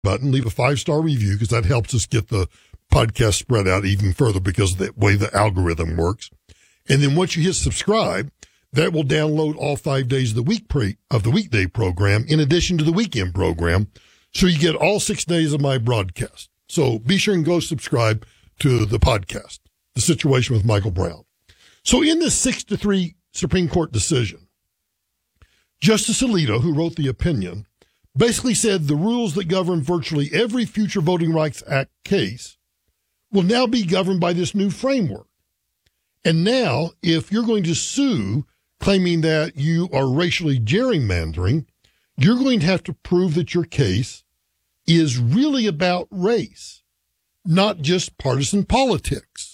button, leave a 5-star review because that helps us get the podcast spread out even further because of the way the algorithm works. And then once you hit subscribe, that will download all 5 days of the week of the weekday program in addition to the weekend program. So you get all 6 days of my broadcast. So be sure and go subscribe to the podcast, The Situation with Michael Brown. So in this 6-3 Supreme Court decision, Justice Alito, who wrote the opinion, basically said the rules that govern virtually every future Voting Rights Act case will now be governed by this new framework. And now, if you're going to sue claiming that you are racially gerrymandering, you're going to have to prove that your case is really about race, not just partisan politics.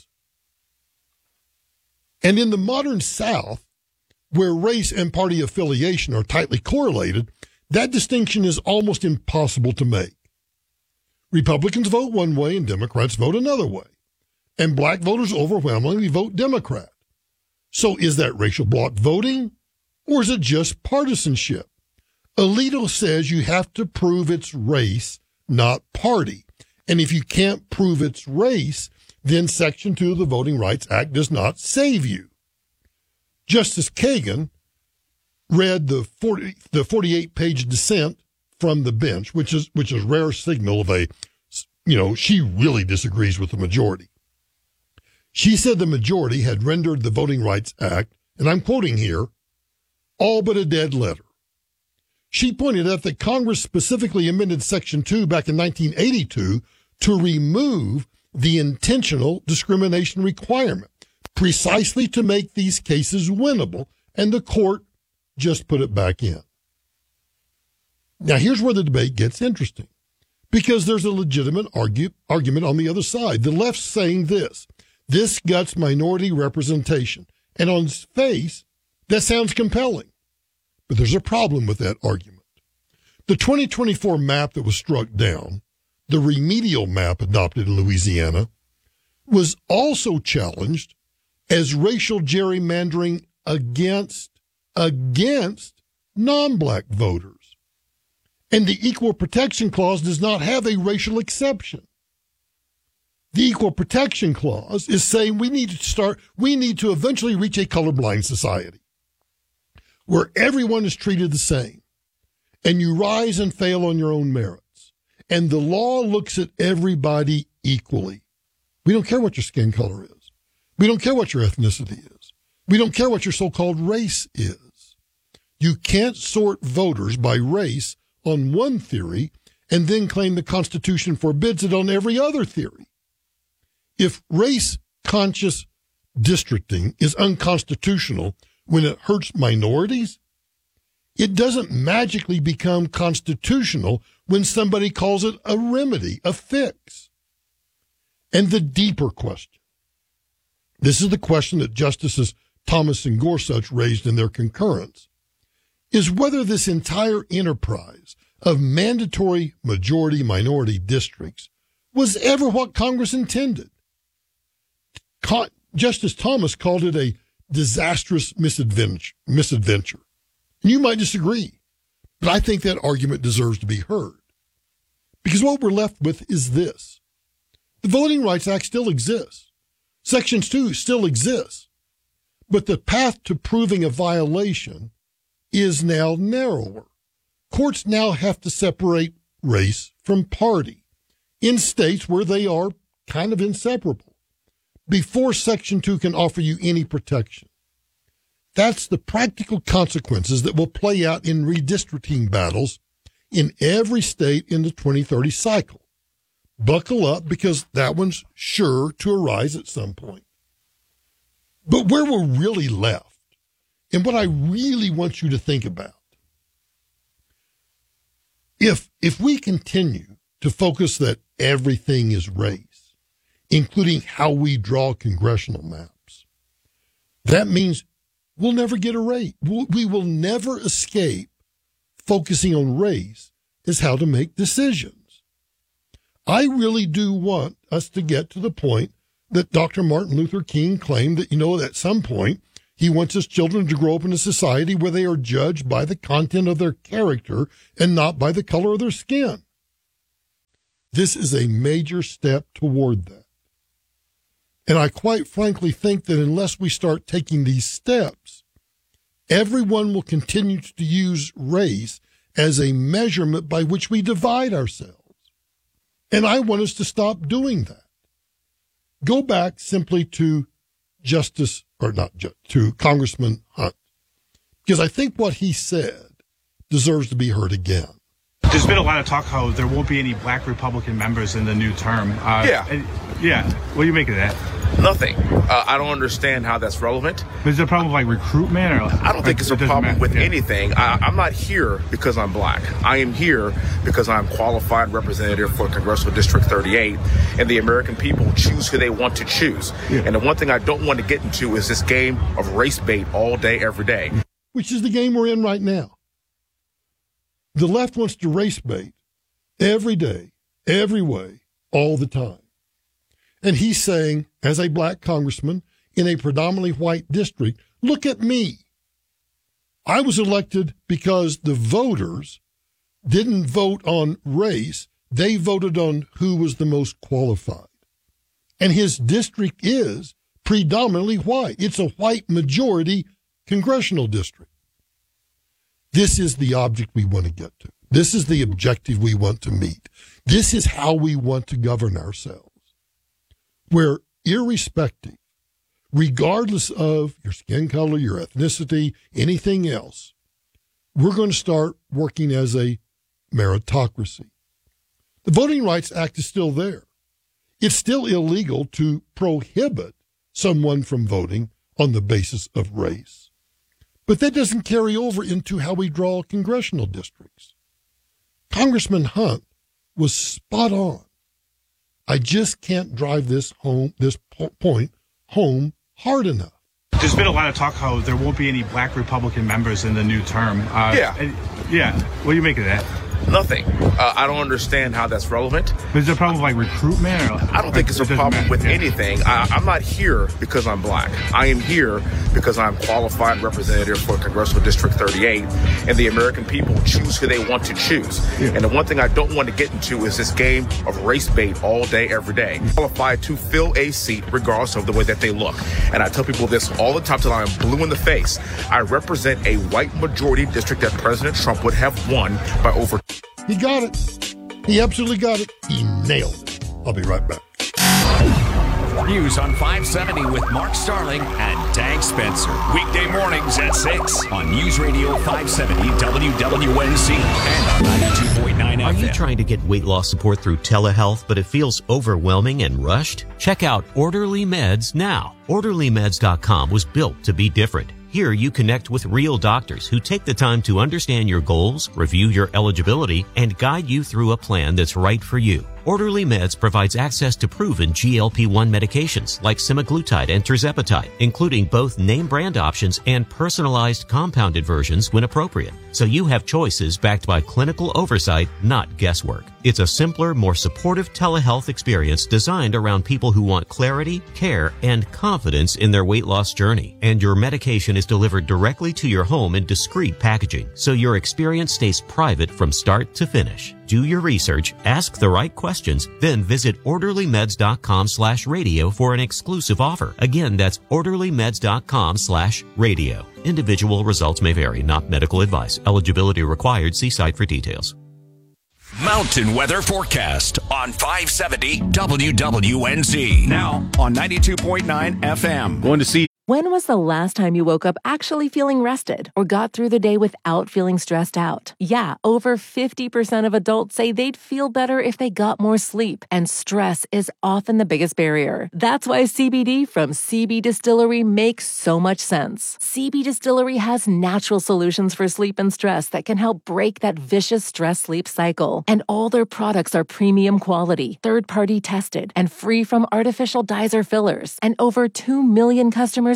And in the modern South, where race and party affiliation are tightly correlated, that distinction is almost impossible to make. Republicans vote one way and Democrats vote another way. And black voters overwhelmingly vote Democrat. So is that racial bloc voting, or is it just partisanship? Alito says you have to prove it's race, not party. And if you can't prove it's race, then Section 2 of the Voting Rights Act does not save you. Justice Kagan read the 48-page dissent from the bench, which is rare signal of she really disagrees with the majority. She said the majority had rendered the Voting Rights Act, and I'm quoting here, all but a dead letter. She pointed out that Congress specifically amended Section 2 back in 1982 to remove the intentional discrimination requirement, precisely to make these cases winnable, and the court just put it back in. Now, here's where the debate gets interesting, because there's a legitimate argument on the other side. The left's saying this guts minority representation. And on its face, that sounds compelling. But there's a problem with that argument. The 2024 map that was struck down, the remedial map adopted in Louisiana, was also challenged as racial gerrymandering against non-black voters. And the Equal Protection Clause does not have a racial exception. The Equal Protection Clause is saying we need to eventually reach a colorblind society where everyone is treated the same and you rise and fail on your own merits. And the law looks at everybody equally. We don't care what your skin color is. We don't care what your ethnicity is. We don't care what your so-called race is. You can't sort voters by race on one theory and then claim the Constitution forbids it on every other theory. If race-conscious districting is unconstitutional when it hurts minorities, it doesn't magically become constitutional when somebody calls it a remedy, a fix. And the deeper question, this is the question that Justices Thomas and Gorsuch raised in their concurrence, is whether this entire enterprise of mandatory majority-minority districts was ever what Congress intended. Justice Thomas called it a disastrous misadventure. And you might disagree, but I think that argument deserves to be heard. Because what we're left with is this. The Voting Rights Act still exists. Section 2 still exists. But the path to proving a violation is now narrower. Courts now have to separate race from party in states where they are kind of inseparable before Section 2 can offer you any protection. That's the practical consequences that will play out in redistricting battles in every state in the 2030 cycle. Buckle up, because that one's sure to arise at some point. But where we're really left, and what I really want you to think about, if we continue to focus that everything is race, including how we draw congressional maps, that means we'll never get a rate. We will never escape focusing on race as how to make decisions. I really do want us to get to the point that Dr. Martin Luther King claimed that, at some point, he wants his children to grow up in a society where they are judged by the content of their character and not by the color of their skin. This is a major step toward that. And I quite frankly think that unless we start taking these steps, everyone will continue to use race as a measurement by which we divide ourselves. And I want us to stop doing that. Go back simply to to Congressman Hunt, because I think what he said deserves to be heard again. There's been a lot of talk how there won't be any black Republican members in the new term. Yeah. What do you make of that? Nothing. I don't understand how that's relevant. Is there a problem with like recruitment? Or I don't think it's a problem with anything. I'm not here because I'm black. I am here because I'm qualified representative for Congressional District 38, and the American people choose who they want to choose. Yeah. And the one thing I don't want to get into is this game of race bait all day, every day. Which is the game we're in right now. The left wants to race bait every day, every way, all the time. And he's saying, as a black congressman in a predominantly white district, look at me. I was elected because the voters didn't vote on race. They voted on who was the most qualified. And his district is predominantly white. It's a white majority congressional district. This is the object we want to get to. This is the objective we want to meet. This is how we want to govern ourselves. Where irrespective, regardless of your skin color, your ethnicity, anything else, we're going to start working as a meritocracy. The Voting Rights Act is still there. It's still illegal to prohibit someone from voting on the basis of race. But that doesn't carry over into how we draw congressional districts. Congressman Hunt was spot on. I just can't drive this point home hard enough. There's been a lot of talk how there won't be any black Republican members in the new term. Yeah. What do you make of that? Nothing. I don't understand how that's relevant. Is there a problem with like recruitment? Or I don't think it's a problem with anything. I'm not here because I'm black. I am here because I'm qualified representative for Congressional District 38, and the American people choose who they want to choose. Yeah. And the one thing I don't want to get into is this game of race bait all day, every day. I'm qualified to fill a seat regardless of the way that they look. And I tell people this all the time till I'm blue in the face. I represent a white majority district that President Trump would have won by over. He got it. He absolutely got it. He nailed it. I'll be right back. News on 570 with Mark Starling and Dag Spencer. Weekday mornings at 6 on News Radio 570 WWNC and on 92.9 FM. Are you trying to get weight loss support through telehealth, but it feels overwhelming and rushed? Check out Orderly Meds now. OrderlyMeds.com was built to be different. Here you connect with real doctors who take the time to understand your goals, review your eligibility, and guide you through a plan that's right for you. Orderly Meds provides access to proven GLP-1 medications like semaglutide and tirzepatide, including both name brand options and personalized compounded versions when appropriate. So you have choices backed by clinical oversight, not guesswork. It's a simpler, more supportive telehealth experience designed around people who want clarity, care, and confidence in their weight loss journey. And your medication is delivered directly to your home in discreet packaging, so your experience stays private from start to finish. Do your research, ask the right questions, then visit orderlymeds.com/radio for an exclusive offer. Again, that's orderlymeds.com/radio. Individual results may vary, not medical advice. Eligibility required. See site for details. Mountain weather forecast on 570 WWNC. Now on 92.9 FM. Going to see. When was the last time you woke up actually feeling rested or got through the day without feeling stressed out? Yeah, over 50% of adults say they'd feel better if they got more sleep, and stress is often the biggest barrier. That's why CBD from CB Distillery makes so much sense. CB Distillery has natural solutions for sleep and stress that can help break that vicious stress-sleep cycle. And all their products are premium quality, third-party tested, and free from artificial dyes or fillers. And over 2 million customers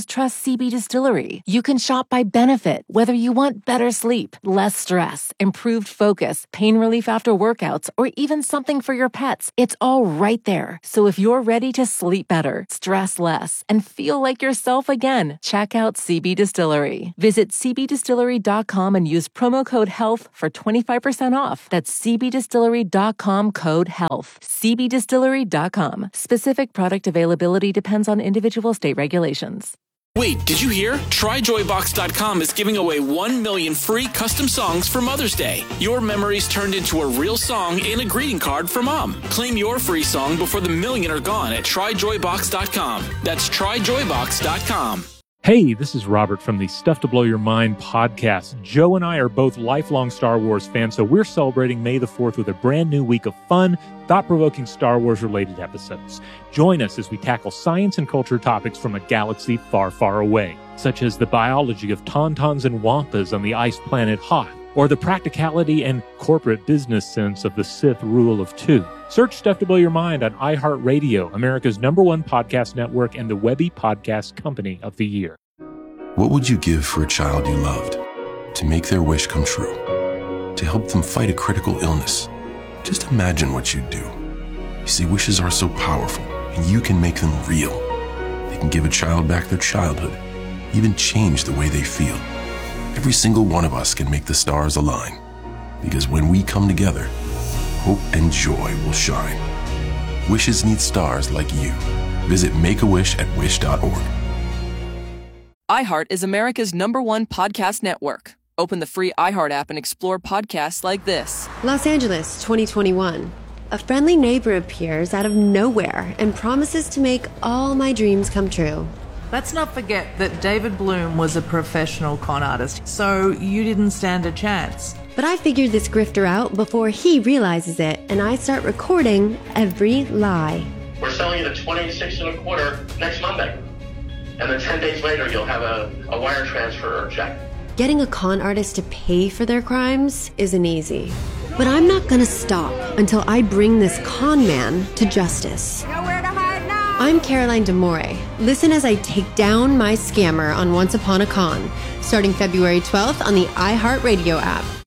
customers trust CB Distillery. You can shop by benefit, whether you want better sleep, less stress, improved focus, pain relief after workouts, or even something for your pets. It's all right there. So if you're ready to sleep better, stress less, and feel like yourself again, check out CB Distillery. Visit cbdistillery.com and use promo code HEALTH for 25% off. That's cbdistillery.com, code HEALTH. cbdistillery.com. Specific product availability depends on individual state regulations. Wait, did you hear? TryJoyBox.com is giving away 1 million free custom songs for Mother's Day. Your memories turned into a real song and a greeting card for Mom. Claim your free song before the million are gone at TryJoyBox.com. That's TryJoyBox.com. Hey, this is Robert from the Stuff to Blow Your Mind podcast. Joe and I are both lifelong Star Wars fans, so we're celebrating May the 4th with a brand new week of fun, thought-provoking Star Wars-related episodes. Join us as we tackle science and culture topics from a galaxy far, far away, such as the biology of tauntauns and wampas on the ice planet Hoth, or the practicality and corporate business sense of the Sith rule of two. Search Stuff to Blow Your Mind on iHeartRadio, America's #1 podcast network and the Webby Podcast Company of the Year. What would you give for a child you loved? To make their wish come true? To help them fight a critical illness? Just imagine what you'd do. You see, wishes are so powerful, and you can make them real. They can give a child back their childhood, even change the way they feel. Every single one of us can make the stars align. Because when we come together, hope and joy will shine. Wishes need stars like you. Visit Make-A-Wish at wish.org. iHeart is America's #1 podcast network. Open the free iHeart app and explore podcasts like this. Los Angeles, 2021. A friendly neighbor appears out of nowhere and promises to make all my dreams come true. Let's not forget that David Bloom was a professional con artist, so you didn't stand a chance. But I figured this grifter out before he realizes it, and I start recording every lie. We're selling it at $26.25 next Monday. And then 10 days later, you'll have a wire transfer or check. Getting a con artist to pay for their crimes isn't easy. But I'm not gonna stop until I bring this con man to justice. Nowhere to hide now! I'm Caroline D'Amore. Listen as I take down my scammer on Once Upon a Con, starting February 12th on the iHeartRadio app.